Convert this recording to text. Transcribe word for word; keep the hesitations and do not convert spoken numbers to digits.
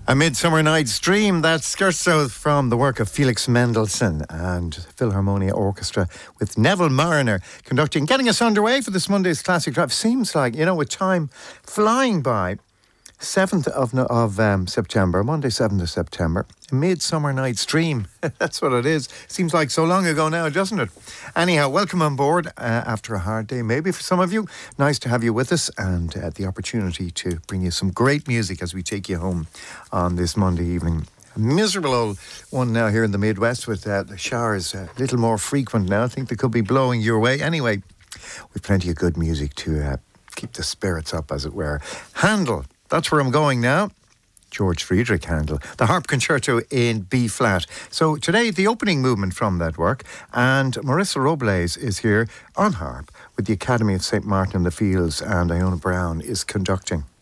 A Midsummer Night's Dream, that's Scherzo from the work of Felix Mendelssohn and Philharmonia Orchestra with Neville Mariner conducting, getting us underway for this Monday's Classic Drive. Seems like, you know, with time flying by, seventh of, of um, September, Monday seventh of September, A Midsummer Night's Dream. That's what it is. Seems like so long ago now, doesn't it? Anyhow, welcome on board uh, after a hard day, maybe for some of you. Nice to have you with us and uh, the opportunity to bring you some great music as we take you home on this Monday evening. A miserable old one now here in the Midwest with uh, the showers a little more frequent now. I think they could be blowing your way. Anyway, we've plenty of good music to uh, keep the spirits up, as it were. Handel. That's where I'm going now. George Friedrich Handel, the Harp Concerto in B flat. So today, the opening movement from that work, and Marissa Robles is here on harp with the Academy of Saint Martin in the Fields, and Iona Brown is conducting.